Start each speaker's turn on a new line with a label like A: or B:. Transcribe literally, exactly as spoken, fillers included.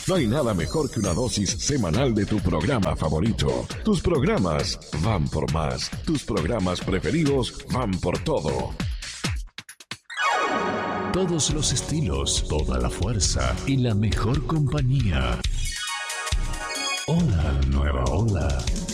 A: No hay nada mejor que una dosis semanal de tu programa favorito. Tus programas van por más. Tus programas preferidos van por todo.
B: Todos los estilos, toda la fuerza y la mejor compañía. Hola, nueva ola.